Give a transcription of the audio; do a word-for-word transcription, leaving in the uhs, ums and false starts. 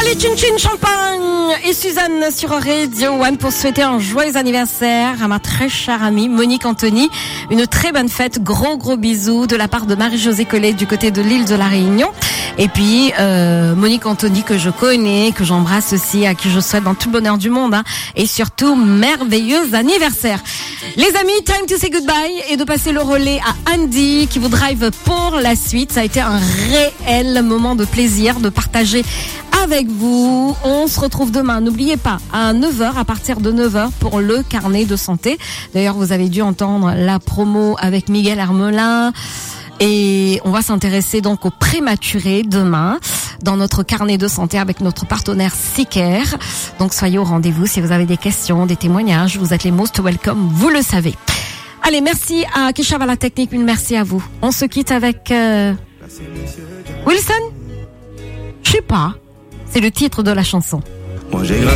Allez, Chin Chin Champagne et Suzanne sur Radio One pour souhaiter un joyeux anniversaire à ma très chère amie Monique Anthony. Une très bonne fête, gros gros bisous de la part de Marie-Josée Collet du côté de l'île de la Réunion. Et puis euh, Monique Anthony que je connais, que j'embrasse aussi, à qui je souhaite dans tout le bonheur du monde, hein, et surtout merveilleux anniversaire. Les amis, time to say goodbye et de passer le relais à Andy qui vous drive pour la suite. Ça a été un réel moment de plaisir de partager avec vous. On se retrouve demain, n'oubliez pas, à neuf heures, à partir de neuf heures pour le carnet de santé. D'ailleurs, vous avez dû entendre la promo avec Miguel Hermelin. Et on va s'intéresser donc aux prématurés demain dans notre carnet de santé avec notre partenaire Sicare. Donc soyez au rendez-vous si vous avez des questions, des témoignages. Vous êtes les most welcome, vous le savez. Allez, merci à Keshav à la technique, une merci à vous. On se quitte avec euh... Wilson. Je sais pas. C'est le titre de la chanson. Moi j'ai